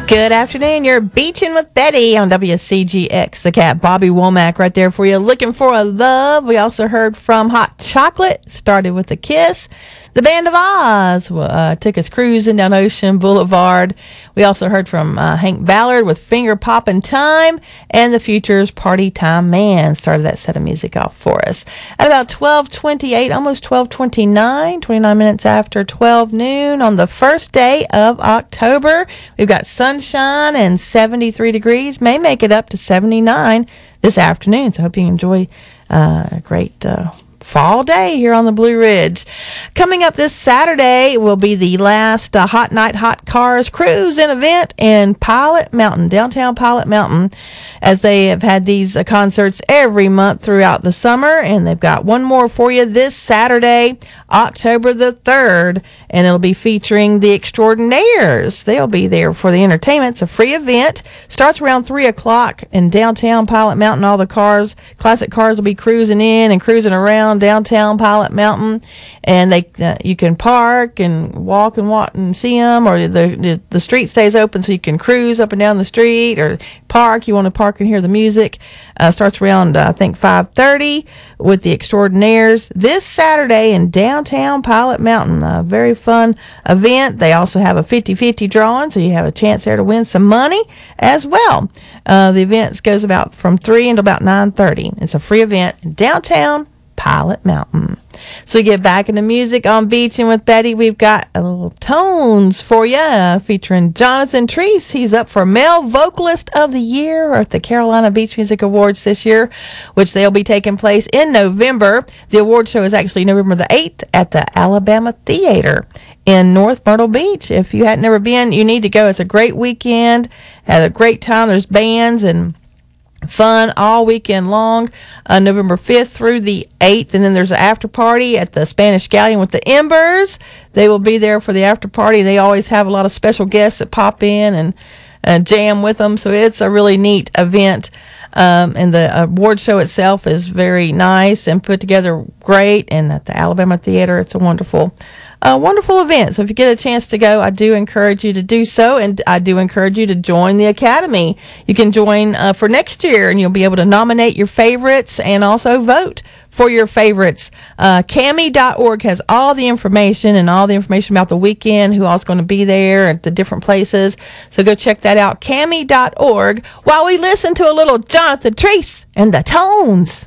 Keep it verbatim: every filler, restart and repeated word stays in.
Good afternoon. You're beaching with Betty on W C G X. The cat, Bobby Womack, right there for you. Looking for a love. We also heard from Hot Chocolate. Started with a kiss. The Band of Oz uh, took us cruising down Ocean Boulevard. We also heard from uh, Hank Ballard with Finger Poppin' Time. And the Futures Party Time Man started that set of music off for us. At about twelve twenty-eight, almost twelve twenty-nine, twenty-nine minutes after twelve noon on the first day of October. We've got sunshine and seventy-three degrees. May make it up to seventy-nine this afternoon. So I hope you enjoy uh, a great uh, fall day here on the Blue Ridge. Coming up this Saturday will be the last uh, Hot Night Hot Cars Cruise-In event in Pilot Mountain, downtown Pilot Mountain, as they have had these uh, concerts every month throughout the summer, and they've got one more for you this Saturday, October the third, and it'll be featuring the Extraordinaires. They'll be there for the entertainment. It's a free event. Starts around three o'clock in downtown Pilot Mountain. All the cars, classic cars, will be cruising in and cruising around downtown Pilot Mountain, and they uh, you can park and walk and walk and see them, or the, the the street stays open so you can cruise up and down the street, or park. You want to park and hear the music. Uh, starts around uh, I think five thirty with the Extraordinaires this Saturday in downtown Pilot Mountain. A very fun event. They also have a fifty-fifty drawing, so you have a chance there to win some money as well. Uh, the event goes about from three until about nine thirty. It's a free event in downtown Pilot Mountain. So we get back into music on Beaching with Betty. We've got a little Tones for you, uh, featuring Jonathan Treese. He's up for Male Vocalist of the Year at the Carolina Beach Music Awards this year, which they'll be taking place in November. The award show is actually November the eighth at the Alabama Theater in North Myrtle Beach. If you hadn't never been, you need to go. It's a great weekend. Had a great time. There's bands and fun all weekend long, uh, November fifth through the eighth, and then there's an after party at the Spanish Galleon with the Embers. They will be there for the after party. They always have a lot of special guests that pop in and uh, jam with them, so it's a really neat event. Um, and the award show itself is very nice and put together great, and at the Alabama Theater, it's a wonderful A wonderful event. So if you get a chance to go, I do encourage you to do so, and I do encourage you to join the Academy. You can join uh, for next year, and you'll be able to nominate your favorites and also vote for your favorites. Uh, Cami dot org has all the information and all the information about the weekend, who all's going to be there at the different places. So go check that out, Cami dot org, while we listen to a little Jonathan Treese and the Tones.